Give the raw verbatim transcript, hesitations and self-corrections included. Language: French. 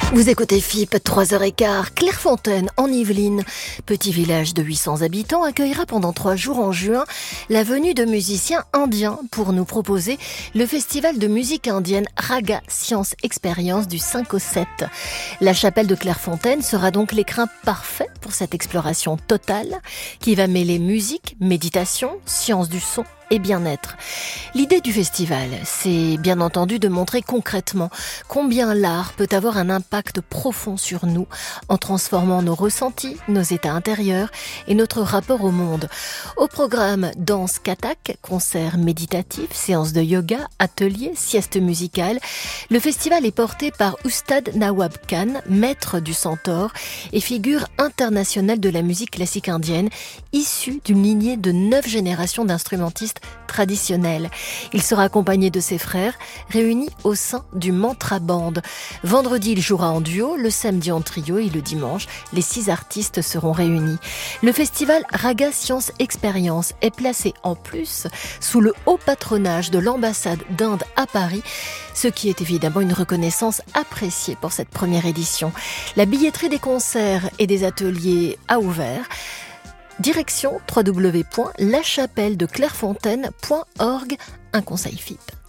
Vous écoutez F I P, trois heures quinze, Clairefontaine, en Yvelines. Petit village de huit cents habitants accueillera pendant trois jours en juin la venue de musiciens indiens pour nous proposer le festival de musique indienne Raga Science Expérience du cinq au sept. La chapelle de Clairefontaine sera donc l'écrin parfait pour cette exploration totale qui va mêler musique, méditation, science du son et bien-être. L'idée du festival, c'est bien entendu de montrer concrètement combien l'art peut avoir un impact profond sur nous en transformant nos ressentis, nos états intérieurs et notre rapport au monde. Au programme danse kathak, concerts méditatifs, séances de yoga, ateliers, siestes musicales, le festival est porté par Ustad Nawab Khan, maître du centaure et figure internationale de la musique classique indienne, issue d'une lignée de neuf générations d'instrumentistes traditionnel. Il sera accompagné de ses frères, réunis au sein du Mantra Band. Vendredi, il jouera en duo, le samedi en trio et le dimanche, les six artistes seront réunis. Le festival Raga Science Expérience est placé en plus sous le haut patronage de l'ambassade d'Inde à Paris, ce qui est évidemment une reconnaissance appréciée pour cette première édition. La billetterie des concerts et des ateliers a ouvert. Direction w w w point la chapelle de clairefontaine point org, un conseil F I P.